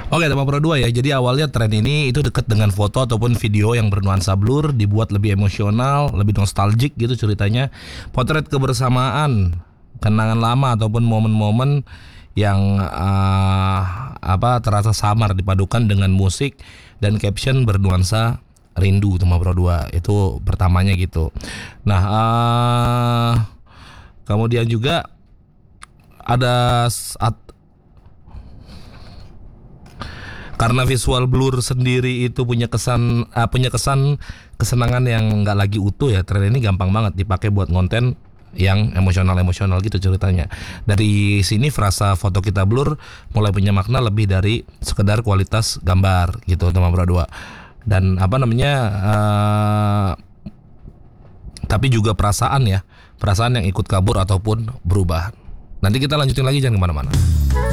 Oke, tema Pro 2 ya. Jadi awalnya tren ini itu dekat dengan foto ataupun video yang bernuansa blur, dibuat lebih emosional, lebih nostalgic gitu ceritanya. Potret kebersamaan, kenangan lama ataupun momen-momen yang terasa samar dipadukan dengan musik dan caption bernuansa rindu. Tema Pro 2 itu pertamanya gitu. Nah, kemudian juga ada karena visual blur sendiri itu punya kesan kesenangan yang nggak lagi utuh ya. Tren ini gampang banget dipakai buat konten yang emosional gitu ceritanya. Dari sini frasa foto kita blur mulai punya makna lebih dari sekedar kualitas gambar gitu, teman Pro 2. Dan tapi juga perasaan yang ikut kabur ataupun berubah. Nanti kita lanjutin lagi, jangan kemana-mana.